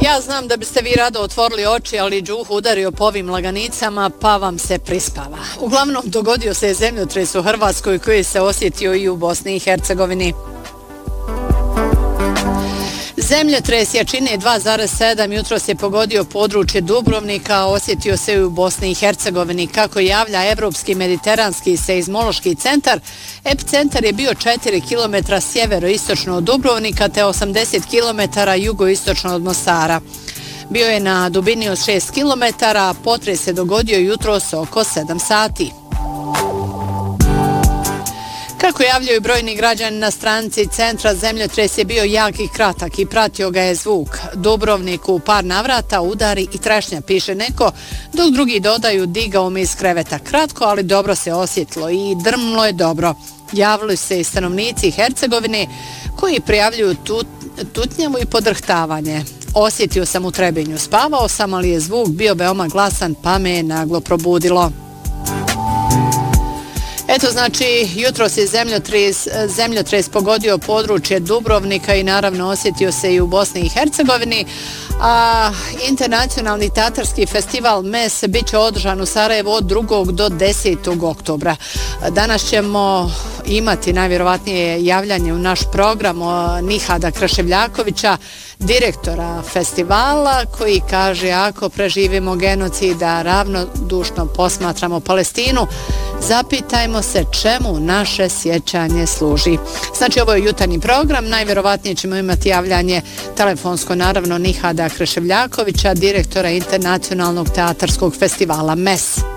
Ja znam da biste vi rado otvorili oči, ali Đuhu udario po ovim laganicama, pa vam se prispava. Uglavnom, dogodio se zemljotres u Hrvatskoj koji se osjetio i u Bosni i Hercegovini. Zemljotres jačine 2,7 jutros je pogodio područje Dubrovnika, a osjetio se i u Bosni i Hercegovini. Kako javlja Evropski mediteranski seizmološki centar, epicentar je bio 4 km sjeveroistočno od Dubrovnika te 80 km jugoistočno od Mostara. Bio je na dubini od 6 km, a potres se dogodio jutros oko 7 sati. Kako javljaju brojni građani na stranici centra, zemljotres je bio jak i kratak i pratio ga je zvuk. Dubrovnik u par navrata udari i trešnja, piše neko, dok drugi dodaju digao me iz kreveta. Kratko, ali dobro se osjetilo i drmlo je dobro. Javili se i stanovnici Hercegovine koji prijavljuju tutnjavu i podrhtavanje. Osjetio sam u Trebinju, spavao sam, ali je zvuk bio veoma glasan pa me je naglo probudilo. Eto, znači, jutros je zemljotres pogodio područje Dubrovnika i naravno osjetio se i u Bosni i Hercegovini, a internacionalni teatarski festival MES bit će održan u Sarajevu od 2. do 10. oktobra. Danas ćemo imati najvjerovatnije javljanje u naš program Nihada Kraševljakovića, direktora festivala, koji kaže ako preživimo genocid, a ravnodušno posmatramo Palestinu, zapitajmo se čemu naše sjećanje služi. Znači, ovo je jutarnji program, najvjerovatnije ćemo imati javljanje telefonsko, naravno, Nihada Kraševljakovića, direktora internacionalnog teatarskog festivala MES.